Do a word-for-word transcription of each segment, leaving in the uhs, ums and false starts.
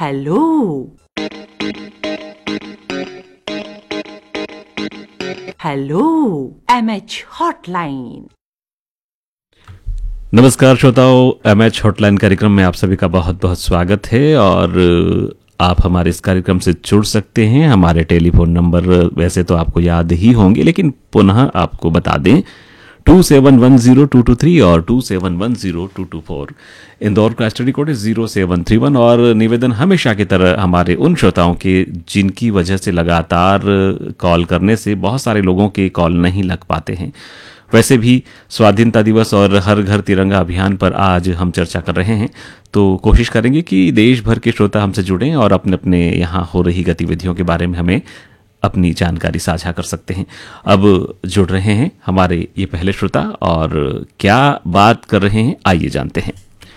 Hello hello M H hotline. नमस्कार श्रोताओं, M H hotline कार्यक्रम में आप सभी का बहुत बहुत स्वागत है। और आप हमारे इस कार्यक्रम से जुड़ सकते हैं। हमारे टेलीफोन नंबर वैसे तो आपको याद ही होंगे, लेकिन पुनः आपको बता दें, to seven one zero to to three और to seven one zero to to four. Indore का STD code zero seven three one. और निवेदन हमेशा की तरह हमारे उन श्रोताओं के जिनकी वजह से लगातार कॉल करने से बहुत सारे लोगों के कॉल नहीं लग पाते हैं। वैसे भी स्वाधीनता दिवस और हर घर तिरंगा अभियान पर आज हम चर्चा कर रहे हैं, तो कोशिश करेंगे कि देश भर के श्रोता हमसे जुड़ें और अपने अपने यहाँ हो रही गतिविधियों के बारे में हमें अपनी जानकारी साझा कर सकते हैं। अब जुड़ रहे हैं हमारे ये पहले श्रोता, और क्या बात कर रहे हैं आइए जानते हैं।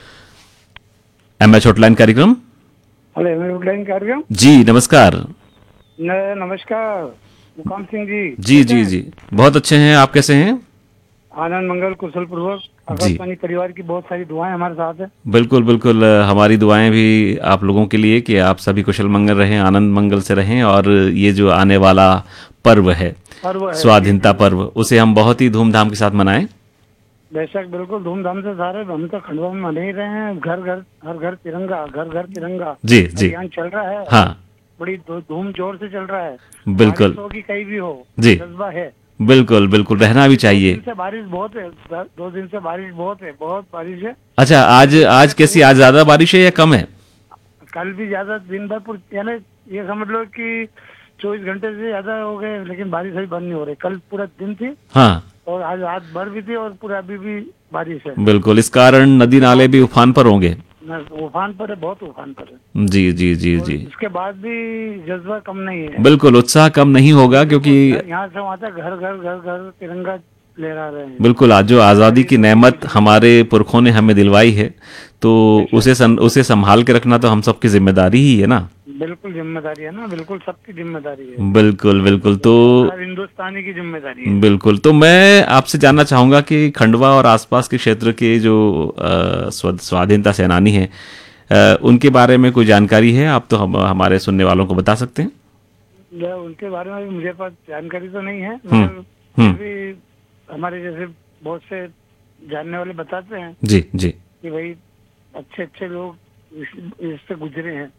एमएच हॉटलाइन कार्यक्रम। हेलो, एमएच हॉटलाइन कार्यक्रम। जी नमस्कार। न, नमस्कार मुकाम सिंह जी। जी जी जी बहुत अच्छे हैं, आप कैसे हैं? आनंद मंगल कुशल पूर्वक। आकाशवाणी परिवार की बहुत सारी दुआएं हमारे साथ है। बिल्कुल बिल्कुल, हमारी दुआएं भी आप लोगों के लिए कि आप सभी कुशल मंगल रहें, आनंद मंगल से रहें। और ये जो आने वाला पर्व है, पर्व है स्वाधीनता पर्व, उसे हम बहुत ही धूमधाम के साथ मनाएं। बेशक, बिल्कुल धूमधाम से। सारे हम तो खंडवा में मना ही रहे हैं। घर घर हर घर तिरंगा, घर घर तिरंगा जी जी अभियान चल रहा है। हाँ, बड़ी धूम जोर से चल रहा है। बिल्कुल। बारिश हो कि कहीं भी हो, जी जज्बा है। बिल्कुल बिल्कुल, रहना भी चाहिए। दो दिन से बारिश बहुत है। दो दिन से बारिश बहुत है, बहुत बारिश है। अच्छा, आज आज कैसी, आज ज्यादा बारिश है या कम है? कल भी ज्यादा, दिन भर पूर- यानी ये समझ लो कि चौबीस घंटे से ज्यादा हो गए, लेकिन बारिश अभी बंद नहीं हो रही। कल पूरा दिन थी हाँ और आज रात भर भी थी, और पूरा अभी भी बारिश है। बिल्कुल, इस कारण नदी नाले भी उफान पर होंगे। न- उफान पर है, बहुत उफान पर है। जी जी जी और जी इसके बाद भी जज्बा कम नहीं है। बिल्कुल, उत्साह कम नहीं होगा, क्योंकि यहाँ से वहाँ तक घर घर घर घर तिरंगा लहरा रहे हैं। बिल्कुल आज जो आज़ादी की नेमत हमारे पुरखों ने हमें दिलवाई है, तो उसे सं, उसे संभाल के रखना तो हम सबकी जिम्मेदारी ही है ना। बिल्कुल जिम्मेदारी है ना, बिल्कुल सबकी जिम्मेदारी है। बिल्कुल बिल्कुल। तो हर हिंदुस्तानी की जिम्मेदारी है। बिल्कुल, तो मैं आपसे जानना चाहूंगा कि खंडवा और आसपास के क्षेत्र के जो अ, स्व- स्वाधीनता सेनानी हैं, अ, उनके बारे में कोई जानकारी है? आप तो हम हमारे सुनने वालों को बता सकते हैं। या उनके बारे में मुझे पास जानकारी तो नहीं है, हम्म, मगर हम्म। फिर भी हमारे जैसे बहुत से जानने वाले बताते हैं जी जी कि भाई अच्छे अच्छे लोग इस- इससे गुजरे हैं।